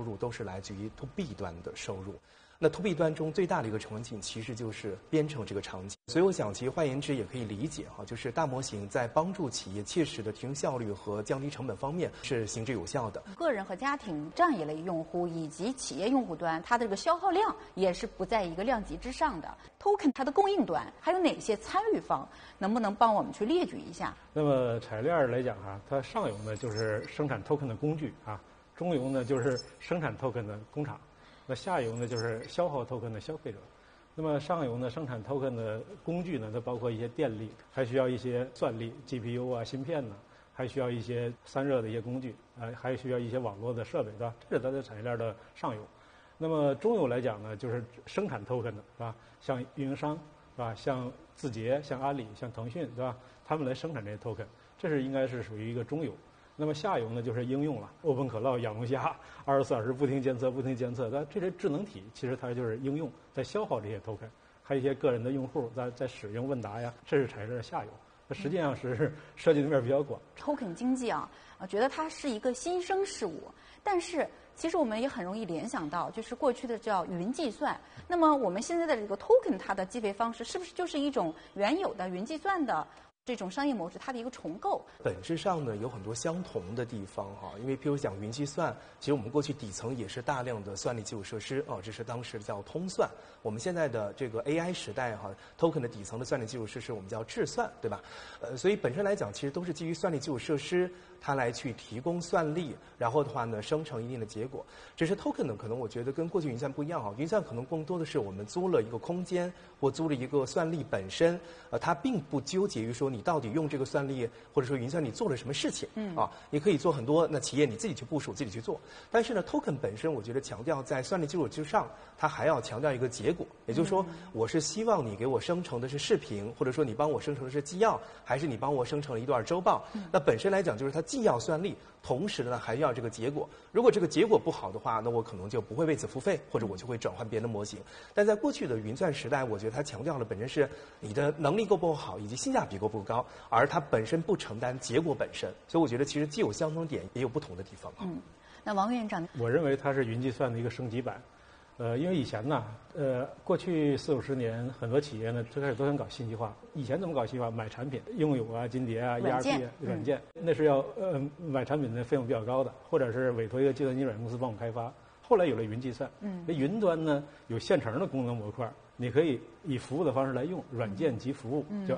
入都是来自于 To B 端的收入。那 To B 端中最大的一个场景其实就是编程这个场景，所以我想其实换言之也可以理解哈，就是大模型在帮助企业切实的提升效率和降低成本方面是行之有效的。 个人和家庭这样一类用户以及企业用户端，它的这个消耗量也是不在一个量级之上的。Token 它的供应端还有哪些参与方，能不能帮我们去列举一下？ 那么产业链来讲哈，它上游呢就是生产 Token 的工具啊，中游呢就是生产 Token 的工厂。那下游呢，就是消耗 token 的消费者。那么上游呢，生产 token 的工具呢，它包括一些电力，还需要一些算力 ，GPU 啊、芯片呢，还需要一些散热的一些工具，还需要一些网络的设备，对吧？这是它的产业链的上游。那么中游来讲呢，就是生产 token 的，是吧？像运营商，是吧？像字节、像阿里、像腾讯，对吧？他们来生产这些 token， 这是应该是属于一个中游。那么下游呢，就是应用了，欧本可乐、养龙虾，24小时不停监测。但这些智能体其实它就是应用，在消耗这些 token， 还有一些个人的用户在使用问答呀，这是产业链的下游。它实际上是涉及的面比较广。 Token 经济啊，觉得它是一个新生事物，但是其实我们也很容易联想到，就是过去的叫云计算。那么我们现在的这个 Token 它的计费方式，是不是就是一种原有的云计算的这种商业模式它的一个重构？ 本质上呢有很多相同的地方哈，因为譬如讲云计算，其实我们过去底层也是大量的算力基础设施哦，这是当时叫通算。我们现在的这个 AI 时代哈 ，token 的底层的算力基础设施我们叫智算，对吧？所以本身来讲，其实都是基于算力基础设施它来去提供算力，然后的话呢生成一定的结果。只是 token 呢，可能我觉得跟过去云算不一样哈，云算可能更多的是我们租了一个空间或租了一个算力本身，它并不纠结于说你到底用这个算力或者说云算你做了什么事情，你可以做很多，那企业你自己去部署，自己去做。但是呢 ，token 本身我觉得强调在算力基础之上，它还要强调一个结果，也就是说，我是希望你给我生成的是视频，或者说你帮我生成的是纪要，还是你帮我生成了一段周报？那本身来讲就是它既要算力，同时呢还要这个结果。如果这个结果不好的话，那我可能就不会为此付费，或者我就会转换别的模型。但在过去的云算时代，我觉得它强调的本身是你的能力够不够好，以及性价比够不够高，而它本身不承担结果本身。所以我觉得其实既有相同点，也有不同的地方。 那王院长， 我认为它是云计算的一个升级版。因为以前呢，过去40-50年，很多企业呢最开始都想搞信息化。以前怎么搞信息化？买产品，应用啊、金蝶啊、ERP 啊、软件，那是要买产品的费用比较高的，或者是委托一个计算机软件公司帮我开发。后来有了云计算，那云端呢有现成的功能模块，你可以以服务的方式来用，软件及服务，叫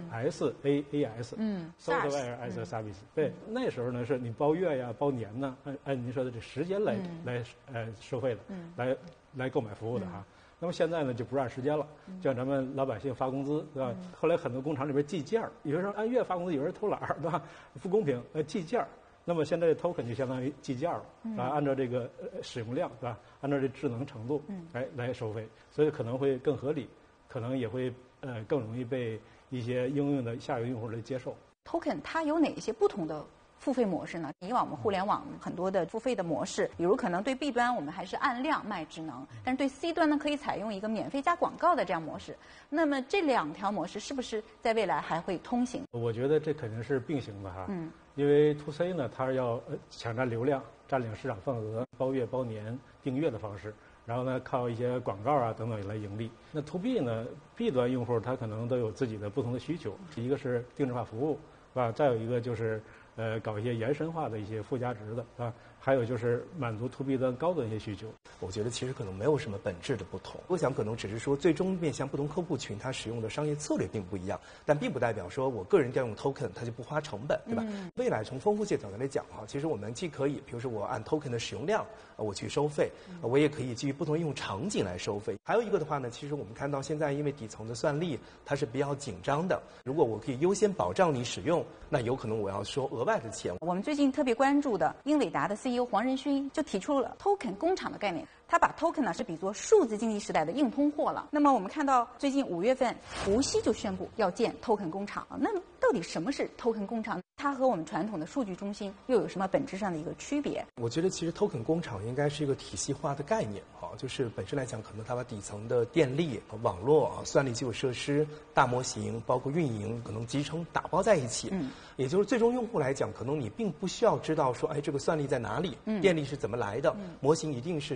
SaaS，Software as a Service。对，那时候呢是你包月呀、包年呢，按您说的这时间来收费的，来购买服务的哈。那么现在呢就不是按时间了，就像咱们老百姓发工资，对吧？后来很多工厂里边计件儿，有人按月发工资，有人偷懒儿，对吧？不公平，计件儿。那么现在的 token 就相当于计件了，按照这个使用量，对吧？按照这智能程度来收费，所以可能会更合理，可能也会更容易被一些应用的下游用户来接受。 token 它有哪些不同的付费模式呢？以往我们互联网很多的付费的模式，比如可能对 B 端我们还是按量卖智能，但是对 C 端呢可以采用一个免费加广告的这样模式。那么这两条模式是不是在未来还会通行？ 我觉得这肯定是并行的哈。因为 To C 呢，它要抢占流量、占领市场份额，包月、包年、订阅的方式，然后呢靠一些广告啊等等来盈利。那 To B 呢 ，B 端用户他可能都有自己的不同的需求，一个是定制化服务，是吧？再有一个就是搞一些延伸化的一些附加值的啊，还有就是满足 To B 端高端一些需求。 我觉得其实可能没有什么本质的不同，我想可能只是说最终面向不同客户群，它使用的商业策略并不一样，但并不代表说我个人调用 token 它就不花成本，对吧？未来从丰富性角度来讲哈，其实我们既可以，比如说我按 token 的使用量我去收费，我也可以基于不同应用场景来收费。还有一个的话呢，其实我们看到现在因为底层的算力它是比较紧张的，如果我可以优先保障你使用，那有可能我要收额外的钱。 我们最近特别关注的英伟达的 CEO 黄仁勋就提出了 token 工厂的概念，他把 token 呢是比作数字经济时代的硬通货了。那么我们看到最近5月份，无锡就宣布要建 token 工厂。那到底什么是 token 工厂？它和我们传统的数据中心又有什么本质上的一个区别？ 我觉得其实 token 工厂应该是一个体系化的概念哈，就是本身来讲，可能它把底层的电力、网络、算力基础设施、大模型，包括运营，可能集成打包在一起。也就是最终用户来讲，可能你并不需要知道说，哎，这个算力在哪里，电力是怎么来的，模型一定是